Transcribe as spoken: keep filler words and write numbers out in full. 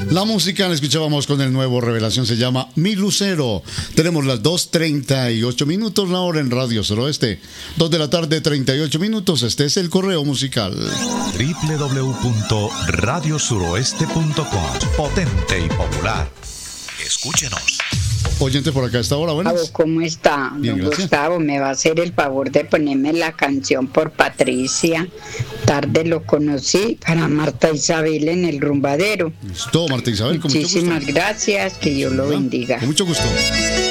La música la escuchábamos con el nuevo Revelación, se llama Mi Lucero. Tenemos las dos treinta y ocho minutos, la hora en Radio Suroeste. dos de la tarde, treinta y ocho minutos. Este es el correo musical. doble u doble u doble u punto radio suroeste punto com. Potente y popular. Escúchenos. Oyente por acá a esta hora, buenas. Gustavo, ¿cómo está? Bien, Don gracias. Gustavo, me va a hacer el favor de ponerme la canción por Patricia. Tarde lo conocí, para Marta Isabel en el rumbadero. Todo, Marta Isabel, con mucho gusto. Muchísimas gracias, que Dios lo bendiga. Con mucho gusto.